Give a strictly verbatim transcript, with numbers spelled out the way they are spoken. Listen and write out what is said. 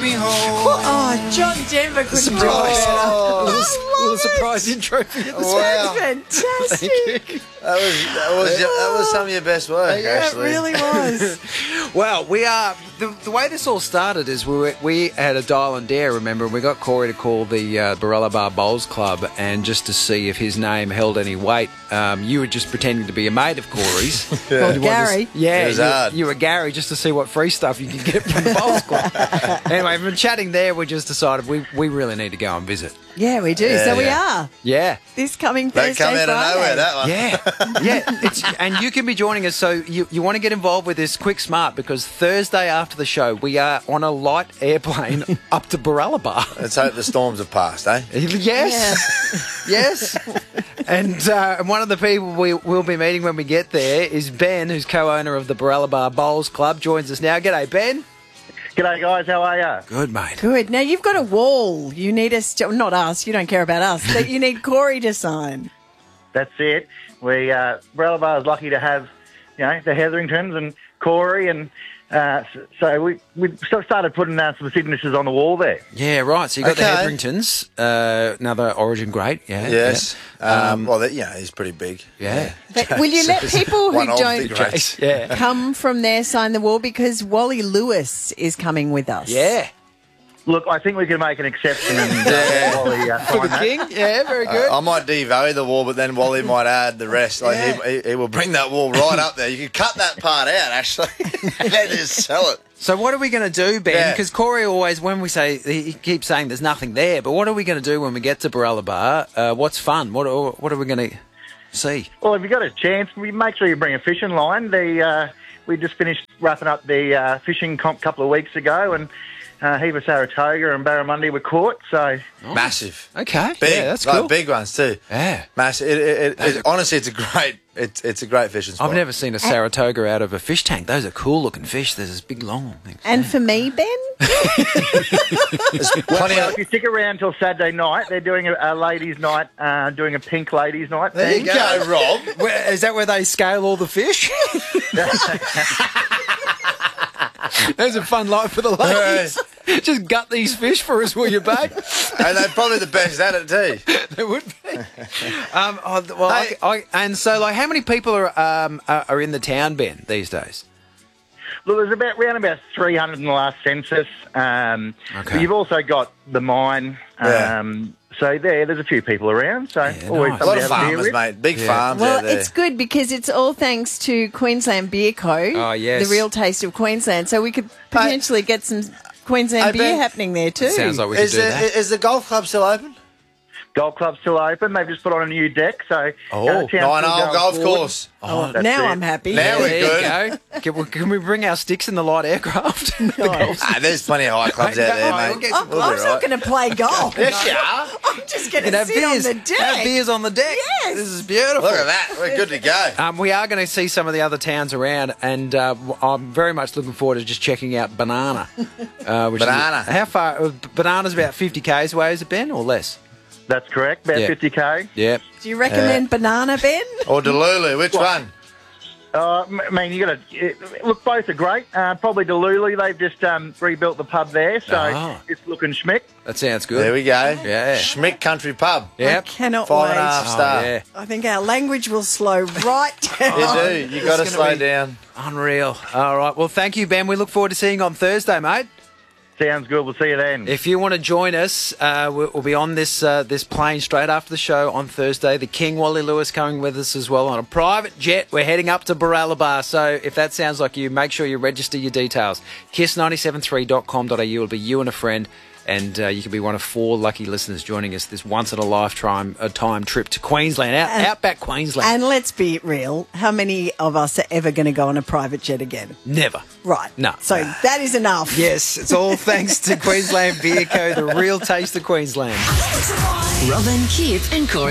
Oh, John Denver couldn't do it. Oh, I little, little love surprise it. intro for you. That's Wow. fantastic. Thank you. That was that was that was some of your best work. Yeah, actually. it really was. Well, we are the, the way this all started is we were, we had a dial and dare. Remember, we got Corey to call the uh, Barella Bar Bowls Club, and just to see if his name held any weight. Um, you were just pretending to be a mate of Corey's. Well, You wanted Gary. to- yeah, It was you, hard. you were Gary just to see what free stuff you could get from the Bowls Club. Anyway, from chatting there, we just decided we we really need to go and visit. Yeah, we do. Yeah, so we yeah. are. Yeah. This coming That Thursday, come out of Friday. nowhere. That one. Yeah, yeah, it's, and you can be joining us. So you, you want to get involved with this quick smart because Thursday after the show we are on a light airplane up to Barella Bar. Let's hope the storms have passed, eh? Yes, yes. And uh, and one of the people we will be meeting when we get there is Ben, who's co-owner of the Barella Bar Bowls Club. Joins us now. G'day, Ben. G'day guys, how are ya? Good, mate. Good. Now you've got a wall. You need us, to, not us. You don't care about us. That you need Corey to sign. That's it. We uh, Barella Bar is lucky to have, you know, the Hetheringtons and Corey, and uh, s- so we we sort of started putting uh, some signatures on the wall there. Yeah, right. So you got the Okay. Hetheringtons, uh, another Origin great. Yeah. Yes. yeah. Um, well, that, yeah, he's pretty big. Yeah. But will you let people who One of the don't greats. Yeah. come from there sign the wall? Because Wally Lewis is coming with us. Yeah. Look, I think we can make an exception and Yeah. uh, Wally, uh, For sign the that. king. Yeah, very good. Uh, I might devalue the wall, but then Wally might add the rest. Like Yeah. he, he, he will bring that wall right up there. You can cut that part out, actually, and then just sell it. So what are we going to do, Ben? Yeah. Because Corey always, when we say, he keeps saying there's nothing there, but what are we going to do when we get to Barella Bar? Uh, what's fun? What are, what are we going to see? Well, if you got a chance, we make sure you bring a fishing line. The uh, we just finished wrapping up the uh, fishing comp a couple of weeks ago, and uh, Heva Saratoga and Barramundi were caught. So Massive, Okay. big, Yeah, that's like cool. big ones too. Yeah. Massive. It, it, it, it, honestly, it's a great, it's it's a great fishing spot. I've never seen a Saratoga out of a fish tank. Those are cool looking fish. There's this big long thing. And for me, Ben? There's plenty well, of. if you stick around till Saturday night, they're doing a, a ladies' night, uh, doing a pink ladies' night. There you thing. go, Rob. Where, is that where they scale all the fish? There's a fun life for the ladies. Just gut these fish for us, will you, babe? And they're probably the best at it too. There would be. Um, oh, well, Hey. I, I, and so, like, how many people are um, are are in the town, Ben, these days? Look, there's about around about three hundred in the last census. Um, Okay. but you've also got the mine. Yeah. Um, so there, there's a few people around. So Yeah, always nice. A something lot to of have a beer farmers, with. mate. Big Yeah. farms Well, out there. it's good because it's all thanks to Queensland Beer Co. Oh, yes. The real taste of Queensland. So we could potentially get some Queensland I beer bet- happening there too. Sounds like we could Is do the, that. is the golf club still open? Golf club's still open. They've just put on a new deck. So Oh, uh, town's still Nine hole going golf forward. course. oh, that's now it. I'm happy. Now there we're you good. go. Can we, can we bring our sticks in the light aircraft? The Nice. golf- Ah, there's plenty of high clubs out there, Oh, mate. we'll get Oh, some- We'll I be was right. not going to play golf. Yes, you are. I'm just going And to have sit beers, on the deck. have beers on the deck. Yes. This is beautiful. Look at that. We're good to go. Um, we are going to see some of the other towns around, and uh, I'm very much looking forward to just checking out Banana. Uh, which Banana. Is, how far? uh, Banana's about fifty k's away, is it, Ben, or less? That's correct. About Yeah. fifty k. Yeah. Do you recommend banana, Ben? Or Delulu, which one? Uh, I mean, you got to look. Both are great. Uh, probably Delulu. They've just um, rebuilt the pub there, so Ah. it's looking schmick. That sounds good. There we go. Yeah. Schmick Country Pub. I Yep. cannot Five wait. and a half Oh, star. yeah. I think our language will slow right down. You do. You got to It's slow gonna be- down. Unreal. All right. Well, thank you, Ben. We look forward to seeing you on Thursday, mate. Sounds good. We'll see you then. If you want to join us, uh, we'll, we'll be on this uh, this plane straight after the show on Thursday. The King, Wally Lewis, coming with us as well on a private jet. We're heading up to Barella Bar. So if that sounds like you, make sure you register your details. kiss nine seven three dot com dot a u. It'll be you and a friend. And uh, you can be one of four lucky listeners joining us this once-in-a-lifetime a time trip to Queensland, out, And- outback Queensland. And let's be real, how many of us are ever going to go on a private jet again? Never. Right. No. So that is enough. Yes, it's all thanks to Queensland Beer Co., the real taste of Queensland. Robin, Kip, and Corey.